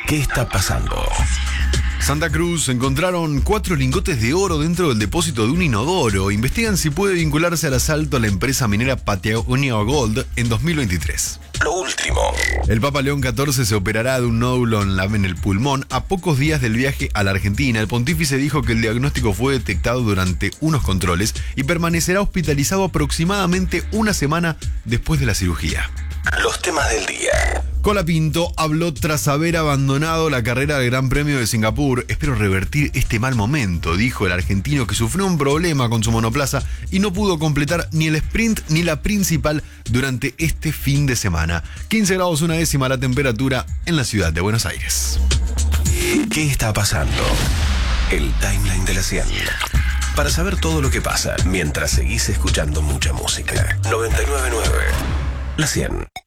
¿Qué está pasando? Santa Cruz encontraron 4 lingotes de oro dentro del depósito de un inodoro. Investigan si puede vincularse al asalto a la empresa minera Patagonia Gold en 2023. Lo último. El Papa León XIV se operará de un nódulo en el pulmón a pocos días del viaje a la Argentina. El pontífice dijo que el diagnóstico fue detectado durante unos controles y permanecerá hospitalizado aproximadamente una semana después de la cirugía. Los temas del día. Colapinto habló tras haber abandonado la carrera del Gran Premio de Singapur. Espero revertir este mal momento, dijo el argentino, que sufrió un problema con su monoplaza y no pudo completar ni el sprint ni la principal durante este fin de semana. 15 grados una décima la temperatura en la ciudad de Buenos Aires. ¿Qué está pasando? El timeline de la 100. Para saber todo lo que pasa mientras seguís escuchando mucha música. 99.9 La 100.